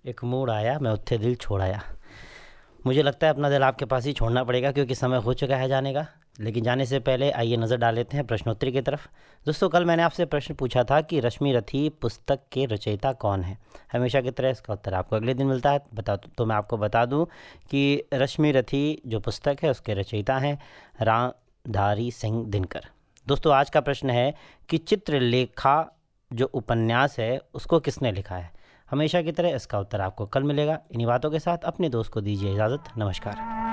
एक मूड आया मैं उत्थे दिल छोड़ आया। मुझे लगता है अपना दिल आपके पास ही छोड़ना पड़ेगा क्योंकि समय हो चुका है जाने का। लेकिन जाने से पहले आइए नज़र डाल लेते हैं प्रश्नोत्तरी की तरफ। दोस्तों, कल मैंने आपसे प्रश्न पूछा था कि रश्मि रथी पुस्तक के रचयिता कौन है। हमेशा की तरह इसका उत्तर आपको अगले दिन मिलता है। तो मैं आपको बता दूं कि रश्मि रथी जो पुस्तक है उसके रचयिता हैं रामधारी सिंह दिनकर। दोस्तों, आज का प्रश्न है कि चित्रलेखा जो उपन्यास है उसको किसने लिखा है। हमेशा की तरह इसका उत्तर आपको कल मिलेगा। इन्हीं बातों के साथ अपने दोस्त को दीजिए इजाज़त। नमस्कार।